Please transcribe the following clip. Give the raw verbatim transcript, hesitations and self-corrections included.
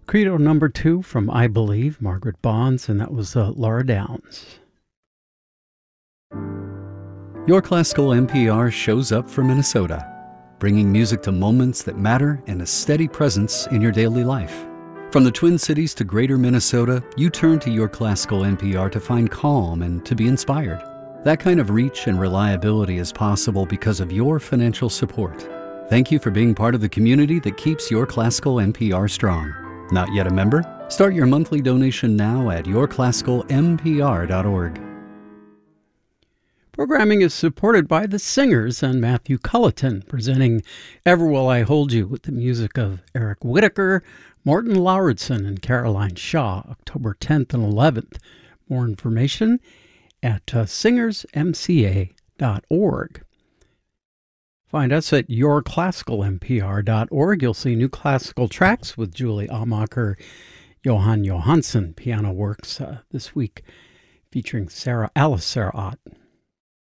Credo number two from I Believe, Margaret Bonds, and that was uh, Laura Downs. Your Classical N P R shows up for Minnesota, bringing music to moments that matter and a steady presence in your daily life. From the Twin Cities to Greater Minnesota, you turn to Your Classical N P R to find calm and to be inspired. That kind of reach and reliability is possible because of your financial support. Thank you for being part of the community that keeps Your Classical N P R strong. Not yet a member? Start your monthly donation now at your classical n p r dot org. Programming is supported by the Singers and Matthew Culleton, presenting Ever Will I Hold You with the music of Eric Whitacre, Morton Lauridsen, and Caroline Shaw, October tenth and eleventh. More information at uh, singers m c a dot org. Find us at your classical n p r dot org. You'll see new classical tracks with Julie Amacher, Johan Johansson piano works uh, this week, featuring Sarah Alice Sarah Ott.